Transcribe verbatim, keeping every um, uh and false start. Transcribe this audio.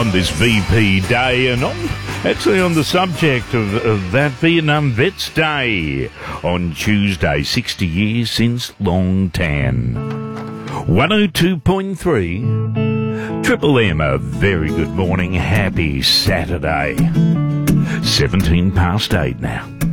on this V P Day, and on, actually on the subject of, of that Vietnam Vets Day on Tuesday, sixty years since Long Tan. one oh two point three Triple M, a very good morning, happy Saturday. seventeen past eight now.